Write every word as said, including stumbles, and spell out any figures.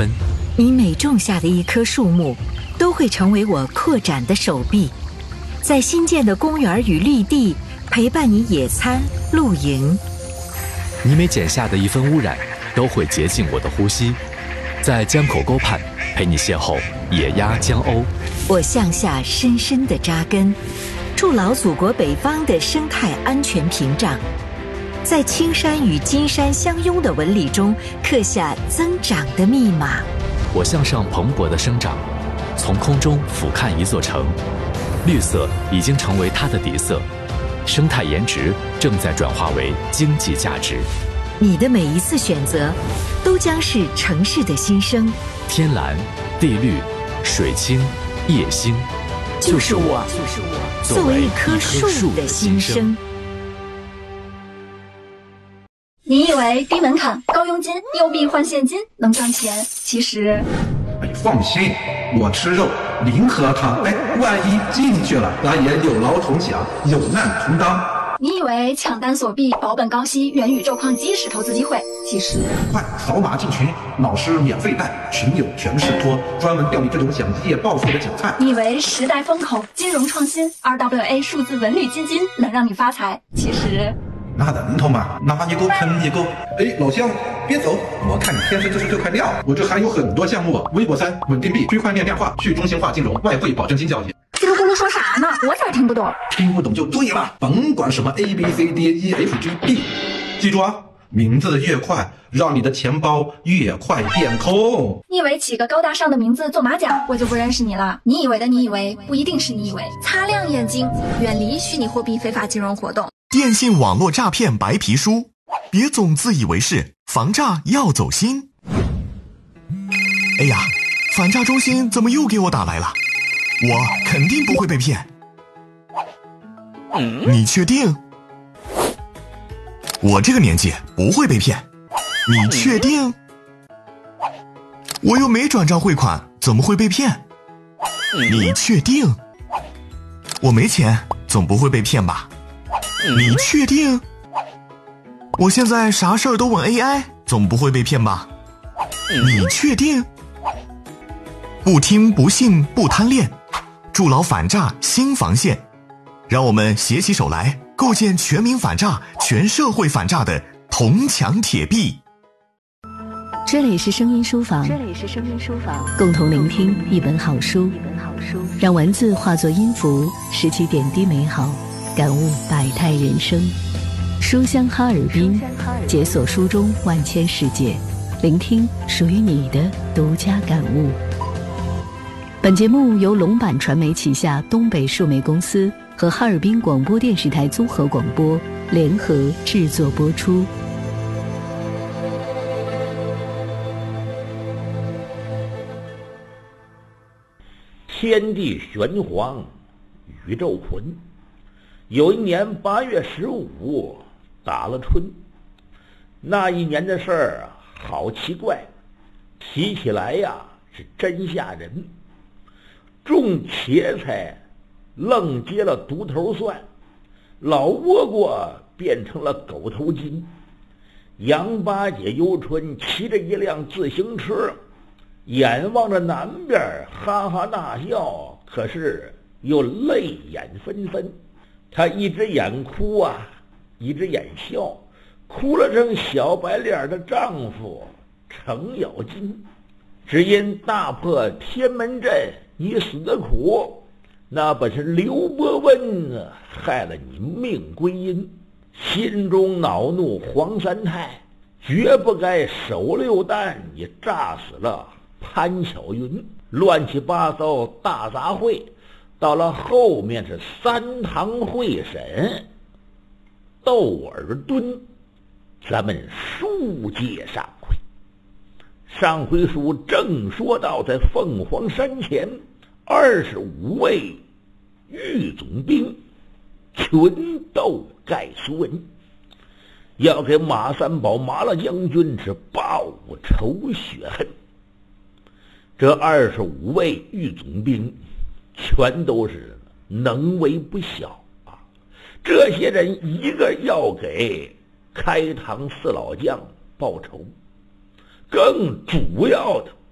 分。 你每种下的一棵树木，都会成为我扩展的手臂，在新建的公园与绿地陪伴你野餐露营。 你每剪下的一分污染，都会洁净我的呼吸，在江口沟畔陪你邂逅野鸭江鸥。 我向下深深地扎根，筑牢祖国北方的生态安全屏障，在青山与金山相拥的纹理中刻下增长的密码。 我向上蓬勃的生长，从空中俯瞰一座城，绿色已经成为它的底色，生态颜值正在转化为经济价值。 你的每一次选择，都将是城市的新生。 天蓝、地绿、水清、夜星， 就是我，就是我，作为一棵树的心声。 你以为低门槛、高佣金、有币换现金能赚钱？其实， 哎，放心，我吃肉，零喝汤。哎，万一进去了，咱也有劳同享，有难同当。 你以为抢单锁币、保本高息、元宇宙矿机是投资机会？其实， 快扫码进群，老师免费带，群友全是托，专门钓你这种想一夜暴富的韭菜。 你以为时代风口、金融创新、R W A 数字文旅基金能让你发财？其实， 那等头嘛，拿一个喷一个。哎，老乡，别走，我看你天生就是这块料。我这还有很多项目，微博三、稳定币、区块链量化、去中心化金融、外汇保证金交易。 这个咕噜说啥呢？我咋听不懂？ 听不懂就对了，甭管什么 A B C D E F G B， 记住啊，名字越快，让你的钱包越快变空。 你以为起个高大上的名字做马甲，我就不认识你了？你以为的你以为，不一定是你以为。擦亮眼睛，远离虚拟货币非法金融活动。 电信网络诈骗白皮书，别总自以为是，防诈要走心。哎呀，反诈中心怎么又给我打来了？我肯定不会被骗。你确定？我这个年纪不会被骗。你确定？我又没转账汇款，怎么会被骗？你确定？我没钱，总不会被骗吧？你确定？我现在啥事儿都问 A I， 总不会被骗吧？你确定？不听不信不贪恋，筑牢反诈新防线，让我们携起手来，构建全民反诈、全社会反诈的铜墙铁壁。 这里是声音书房， 这里是声音书房， 共同聆听一本好书， 一本好书， 让文字化作音符，拾起点滴美好，感悟百态人生。书香哈尔滨，解锁书中万千世界，聆听属于你的独家感悟。本节目由龙版传媒旗下东北数媒公司和哈尔滨广播电视台综合广播联合制作播出。 天地玄黄，宇宙浑。有一年八月十五打了春，那一年的事儿啊，好奇怪，提起来呀是真吓人。种茄菜愣结了独头蒜，老倭瓜变成了狗头金。杨八姐游春骑着一辆自行车，眼望着南边哈哈大笑，可是又泪眼纷纷。她一只眼哭啊，一只眼笑，哭了成小白脸的丈夫程咬金。只因大破天门阵，你死的苦，那本是刘伯温啊害了你命归阴。心中恼怒黄三太，绝不该手榴弹你炸死了潘巧云。乱七八糟大杂烩，到了后面是三堂会审窦尔敦。咱们书接上回，上回书正说到，在凤凰山前二十五位御总兵群斗盖苏文，要给马三宝马老将军是报仇雪恨。这二十五位御总兵全都是能为不小啊！这些人一个要给开膛四老将报仇，更主要的